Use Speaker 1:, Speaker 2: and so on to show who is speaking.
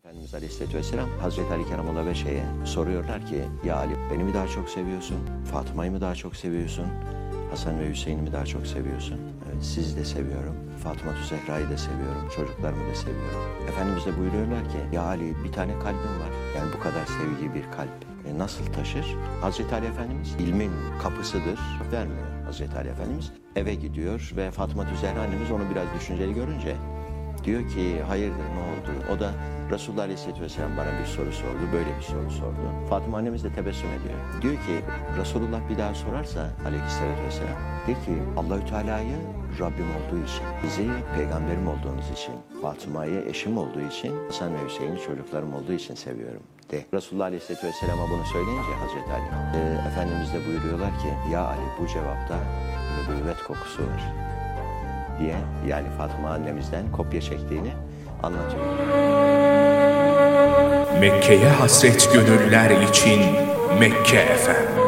Speaker 1: Efendimiz Aleyhisselatü Vesselam Hazreti Ali Keramallahu Veşe'ye soruyorlar ki ya Ali beni mi daha çok seviyorsun? Fatıma'yı mı daha çok seviyorsun? Hasan ve Hüseyin'i mi daha çok seviyorsun? Evet, sizi de seviyorum. Fatıma-tü Zehra'yı da seviyorum. Çocuklarımı da seviyorum. Efendimiz de buyuruyorlar ki ya Ali bir tane kalbim var. Yani bu kadar sevgi bir kalp nasıl taşır? Hazreti Ali Efendimiz ilmin kapısıdır. Vermiyor Hazreti Ali Efendimiz. Eve gidiyor ve Fatıma-tü Zehra annemiz onu biraz düşünceli görünce diyor ki hayırdır ne oldu? O da Resulullah Aleyhisselatü Vesselam bana bir soru sordu. Böyle bir soru sordu. Fatıma annemiz de tebessüm ediyor. Diyor ki Resulullah bir daha sorarsa Aleyhisselatü Vesselam de ki Allahü Teala'yı Rabbim olduğu için, bizi peygamberim olduğunuz için, Fatıma'yı eşim olduğu için, Hasan ve Hüseyin'i çocuklarım olduğu için seviyorum de. Resulullah Aleyhisselatü Vesselam'a bunu söyleyince Hazreti Ali, Efendimiz de buyuruyorlar ki ya Ali bu cevapta nübüvvet kokusu var diye, yani Fatıma annemizden kopya çektiğini anlatıyor.
Speaker 2: Mekke'ye hasret gönüller için Mekke FM.